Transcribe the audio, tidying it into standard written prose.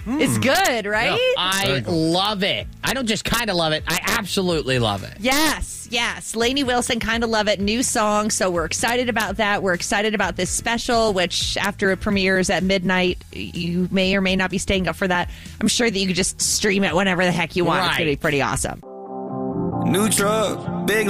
It's good, right? I love it. I don't just kind of love it. I absolutely love it. Yes. Lainey Wilson, kind of love it. New song, so we're excited about that. We're excited about this special, which after it premieres at midnight, you may or may not be staying up for that. I'm sure that you could just stream it whenever the heck you want. Right. It's going to be pretty awesome. New truck, big